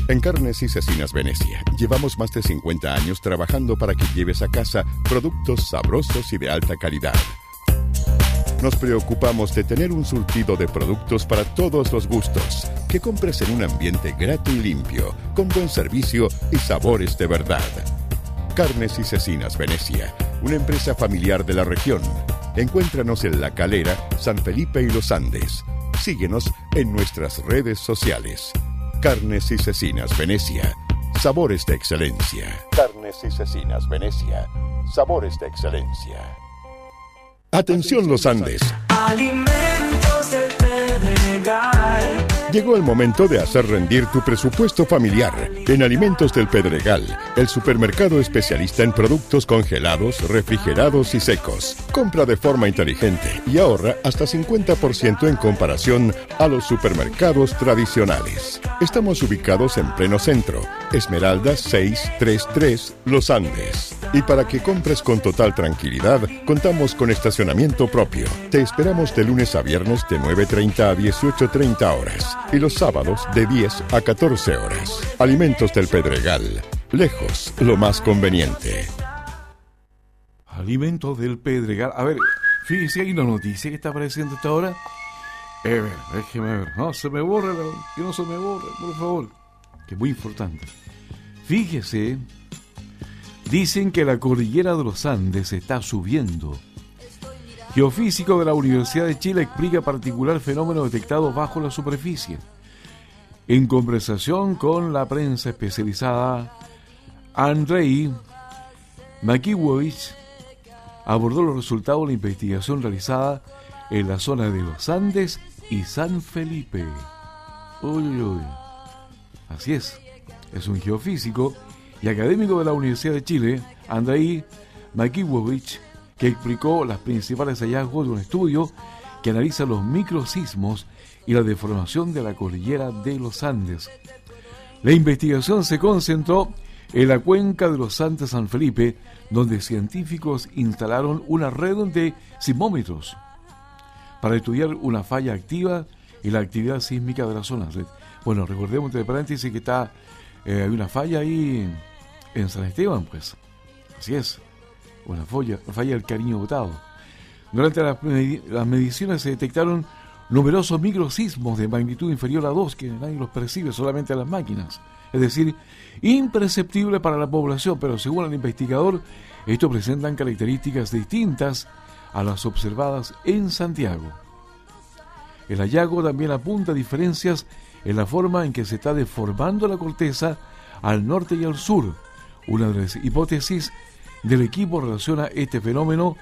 En Carnes y Cecinas Venecia, llevamos más de 50 años trabajando para que lleves a casa productos sabrosos y de alta calidad. Nos preocupamos de tener un surtido de productos para todos los gustos, que compres en un ambiente grato y limpio, con buen servicio y sabores de verdad. Carnes y Cecinas Venecia, una empresa familiar de la región. Encuéntranos en La Calera, San Felipe y Los Andes. Síguenos en nuestras redes sociales. Carnes y Cecinas Venecia, sabores de excelencia. Carnes y Cecinas Venecia, sabores de excelencia. Atención Los Andes. Alimentos del Pedregal. Llegó el momento de hacer rendir tu presupuesto familiar. En Alimentos del Pedregal, el supermercado especialista en productos congelados, refrigerados y secos. Compra de forma inteligente y ahorra hasta 50% en comparación a los supermercados tradicionales. Estamos ubicados en pleno centro, Esmeralda 633, Los Andes. Y para que compres con total tranquilidad, contamos con estacionamiento propio. Te esperamos de lunes a viernes de 9:30 a 18:30 horas y los sábados de 10 a 14 horas. Alimentos del Pedregal. Lejos, lo más conveniente. Alimentos del Pedregal. A ver, fíjese, hay una noticia que está apareciendo hasta ahora. Déjeme ver. No se me borre, que no se me borre, por favor. Que es muy importante. Fíjese, dicen que la cordillera de los Andes está subiendo. Geofísico de la Universidad de Chile explica particular fenómeno detectado bajo la superficie. En conversación con la prensa especializada, Andrei Makiewicz abordó los resultados de la investigación realizada en la zona de los Andes y San Felipe. Uy. Así es un geofísico y académico de la Universidad de Chile, Andrei Makiewicz, que explicó los principales hallazgos de un estudio que analiza los microsismos y la deformación de la cordillera de los Andes. La investigación se concentró en la cuenca de los Andes San Felipe, donde científicos instalaron una red de sismómetros para estudiar una falla activa y la actividad sísmica de la zona. Bueno, recordemos entre paréntesis que hay una falla ahí en San Esteban, pues. Así es. Una falla del Cariño Botado. Durante las mediciones se detectaron numerosos microsismos de magnitud inferior a 2, que nadie los percibe, solamente a las máquinas. Es decir, imperceptible para la población, pero según el investigador, estos presentan características distintas a las observadas en Santiago. El hallazgo también apunta a diferencias en la forma en que se está deformando la corteza al norte y al sur. Una de las hipótesis del equipo relaciona este fenómeno